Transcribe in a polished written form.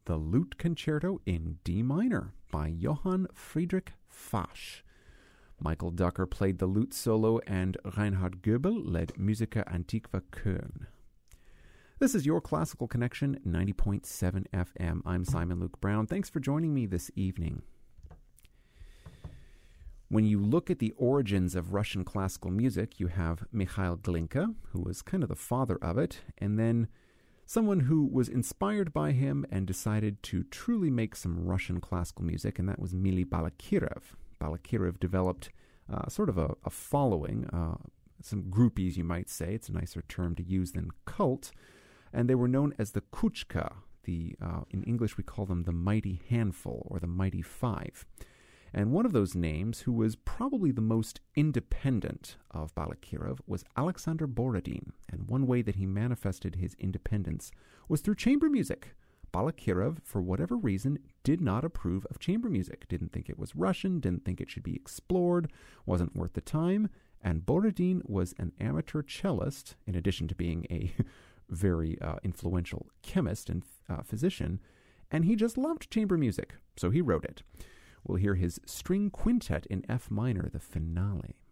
the Lute Concerto in D minor by Johann Friedrich Fasch. Michael Ducker played the lute solo, and Reinhard Goebel led Musica Antiqua Köln. This is your Classical Connection, 90.7 FM. I'm Simon Luke Brown. Thanks for joining me this evening. When you look at the origins of Russian classical music, you have Mikhail Glinka, who was kind of the father of it, and then someone who was inspired by him and decided to truly make some Russian classical music, and that was Mili Balakirev. Balakirev developed sort of a following, some groupies, you might say. It's a nicer term to use than cult. And they were known as the Kuchka. In English, we call them the Mighty Handful or the Mighty Five. And one of those names, who was probably the most independent of Balakirev, was Alexander Borodin. And one way that he manifested his independence was through chamber music. Balakirev, for whatever reason, did not approve of chamber music, didn't think it was Russian, didn't think it should be explored, wasn't worth the time, and Borodin was an amateur cellist, in addition to being a very influential chemist and physician, and he just loved chamber music, so he wrote it. We'll hear his string quintet in F minor, the finale.